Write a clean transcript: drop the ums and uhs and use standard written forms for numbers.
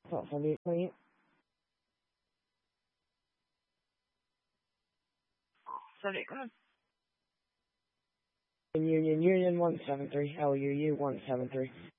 Subject, please. Subject, go ahead. Union 173, LUU 173.